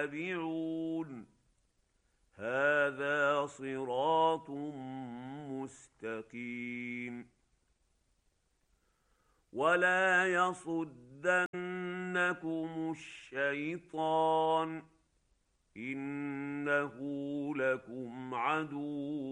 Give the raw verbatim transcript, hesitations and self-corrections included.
تتبعون هذا صراط مستقيم ولا يصدنكم الشيطان إنه لكم عدو